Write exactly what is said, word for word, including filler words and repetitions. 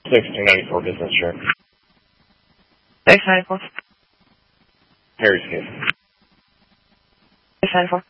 sixteen ninety-four business trip. six ninety-four. Harry's case. six ninety-four.